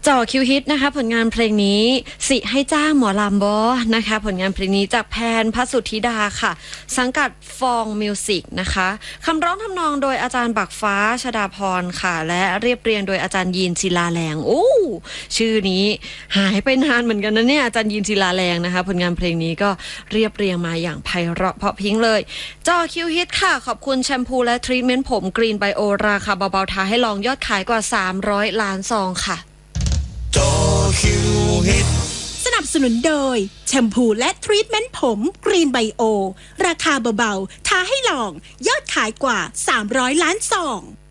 จ่อคิวฮิตนะคะผลงานเพลงนี้สิให้จ้างหมอลำบอนะคะผลงานเพลงนี้จากแพนพสุทธิดาค่ะสังกัดฟองมิวสิกนะคะคำร้องทำนองโดยอาจารย์บักฟ้าชดาพรค่ะและเรียบเรียงโดยอาจารย์ยีนศิลาแรงชื่อนี้หายไปนานเหมือนกันนะเนี่ยอาจารย์ยีนศิลาแรงนะคะผลงานเพลงนี้ก็เรียบเรียงมาอย่างไพเราะเพราะพริ้งเลยจ่อคิวฮิตค่ะขอบคุณแชมพูและทรีทเมนต์ผมกรีนไบโอราคาเบาๆทาให้ลองยอดขายกว่า300 ล้านซองค่ะสนับสนุนโดยแชมพูและทรีทเมนต์ผมกรีนไบโอราคาเบาๆท้าให้ลองยอดขายกว่า300 ล้านซอง